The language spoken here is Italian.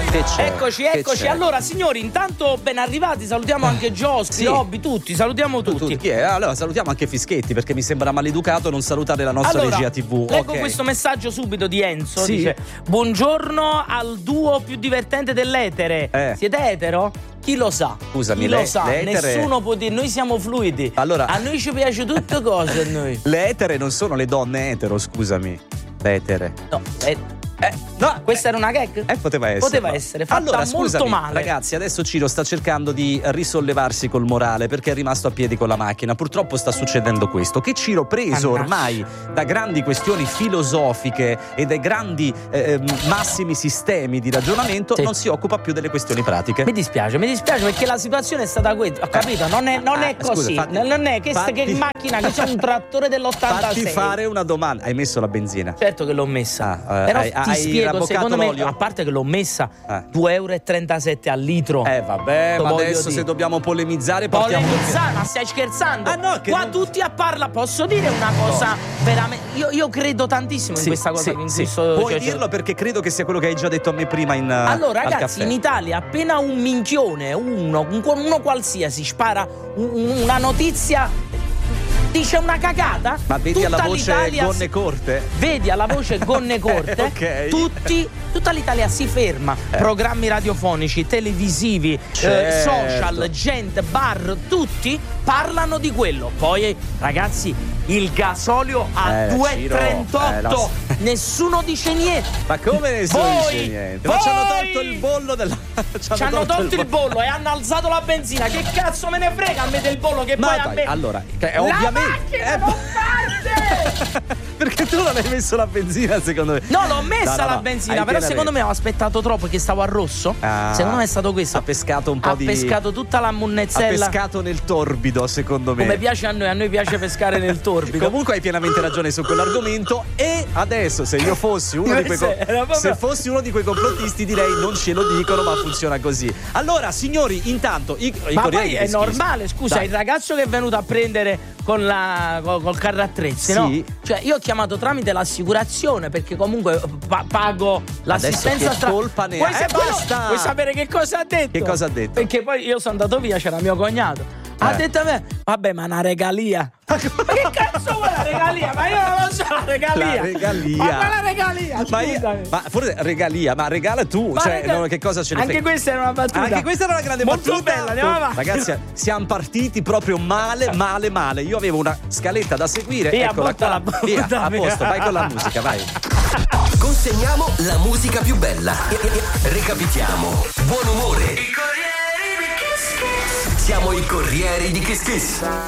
Che c'è? Eccoci. C'è? Allora, signori, intanto ben arrivati. Salutiamo anche Giossi, Sì. Robby, tutti. Salutiamo tutti. Chi è? Allora salutiamo anche Fischetti, perché mi sembra maleducato non salutare la nostra Allora, regia TV. leggo Ok. questo messaggio subito di Enzo. Sì. Dice: buongiorno al duo più divertente dell'etere. Siete etero? Chi lo sa? Scusami, chi lo sa? l'etere- Nessuno può dire, noi siamo fluidi. Allora- a noi ci piace tutte cose. A noi. Le etere non sono le donne etero, scusami. Le etere. No, No, questa era una gag? poteva essere. Poteva essere fatta allora, molto scusami, male. Ragazzi, adesso Ciro sta cercando di risollevarsi col morale perché è rimasto a piedi con la macchina. Purtroppo sta succedendo questo, che Ciro, preso ormai da grandi questioni filosofiche e dai grandi massimi sistemi di ragionamento, non si occupa più delle questioni pratiche. Mi dispiace perché la situazione è stata questa. Ho capito, non è così. Scusa, non è che macchina, che c'è un trattore dell'86. Fatti fare una domanda. Hai messo la benzina? Certo che l'ho messa. Però ti hai spiego, rabboccato secondo me, l'olio? a parte che l'ho messa 2,37 € al litro. Vabbè, Lo ma voglio adesso dire. se dobbiamo polemizzare partiamo. Ma stai scherzando? Ah, no, che qua non- tutti a parla. Posso dire una cosa veramente? Io credo tantissimo in questa cosa. In questo, Puoi dirlo perché credo che sia quello che hai già detto a me prima allora, al ragazzi, caffè. in Italia appena un minchione, uno qualsiasi spara una notizia, dice una cagata, Ma vedi alla tutta voce l'Italia gonne corte? Vedi alla voce gonne corte, Ok. tutta l'Italia si ferma. Programmi radiofonici, televisivi, Certo. social, gente, bar, tutti parlano di quello. Poi, ragazzi, il gasolio a 2,38. Ciro, Nessuno dice niente. Ma come nessuno Voi- dice niente? voi- Ma ci hanno tolto il bollo della. Ci hanno tolto il bollo e hanno alzato la benzina. Che cazzo me ne frega a me del bollo che poi a dai, me. allora, la ovviamente. macchina non parte! Perché tu non hai messo la benzina, secondo me? No, l'ho messa No, la benzina, hai però piena secondo me ragione. ho aspettato troppo perché stavo a rosso. Secondo me è stato questo. Ha pescato un po' Ha di. pescato tutta la Ha monnezzella. pescato nel torbido, secondo me. Come piace a noi piace pescare nel torbido. Comunque hai pienamente ragione su quell'argomento. E adesso, se io fossi uno di quei se fossi uno di quei complottisti, direi non ce lo dicono, ma funziona così. Allora, signori, intanto i Ma Corrieri poi di è Peschiso. normale, scusa, Dai. il ragazzo che è venuto a prendere col carro attrezzi, Sì. no? Cioè, io ho chiamato tramite l'assicurazione perché comunque pago l'assistenza Adesso che colpa ne ha? Basta! Vuoi sapere che cosa ha detto? Che cosa ha detto? Perché poi io sono andato via, c'era mio cognato. Ha detto a me, vabbè, ma una regalia. Ma che cazzo vuoi la regalia? Ma io non lo so, la regalia. La regalia. Ma quella regalia, scusami. Ma forse regalia, ma regala tu. Ma Cioè, rega- che cosa ce ne Anche frega? questa era una battuta. Anche questa era una grande molto battuta. bella, andiamo avanti. Ragazzi, siamo partiti proprio male. Io avevo una scaletta da seguire. Via, Eccola qua. buttala, Via, a buttala. posto, vai con la musica, vai. Consegniamo la musica più bella. Recapitiamo. Buon umore. Siamo i Corrieri di Kiss Kiss.